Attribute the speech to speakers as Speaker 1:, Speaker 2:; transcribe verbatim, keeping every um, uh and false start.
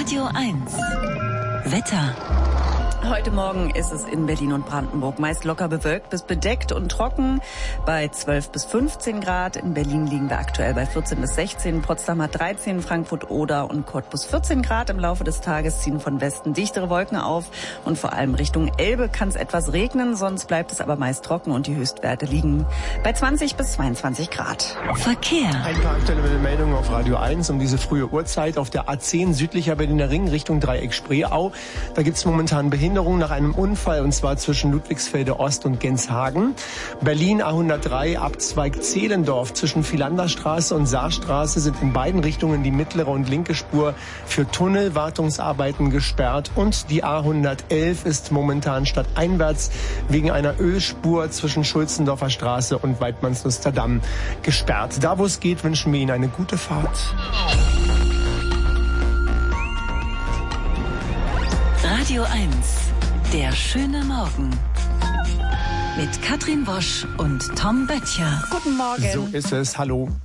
Speaker 1: Radio eins. Wetter. Heute Morgen ist es in Berlin und Brandenburg meist locker bewölkt bis bedeckt und trocken bei zwölf bis fünfzehn Grad. In Berlin liegen wir aktuell bei vierzehn bis sechzehn, Potsdam hat dreizehn, Frankfurt, Oder und Cottbus vierzehn Grad. Im Laufe des Tages ziehen von Westen dichtere Wolken auf und vor allem Richtung Elbe kann es etwas regnen, sonst bleibt es aber meist trocken und die Höchstwerte liegen bei zwanzig bis zweiundzwanzig Grad. Verkehr.
Speaker 2: Ein paar aktuelle Meldungen auf Radio eins um diese frühe Uhrzeit auf der A zehn südlicher Berliner Ring Richtung Dreieck Spreeau. Da gibt es momentan Behinderungen nach einem Unfall, und zwar zwischen Ludwigsfelde Ost und Genshagen. Berlin A hundertdrei, Abzweig Zehlendorf. Zwischen Philanderstraße und Saarstraße sind in beiden Richtungen die mittlere und linke Spur für Tunnelwartungsarbeiten gesperrt. Und die A hundertelf ist momentan stadteinwärts wegen einer Ölspur zwischen Schulzendorfer Straße und Weidmannsluster Damm gesperrt. Da, wo es geht, wünschen wir Ihnen eine gute Fahrt.
Speaker 1: Radio eins. Der schöne Morgen. Mit Katrin Wosch und Tom Böttcher.
Speaker 2: Guten Morgen. So ist es. Hallo.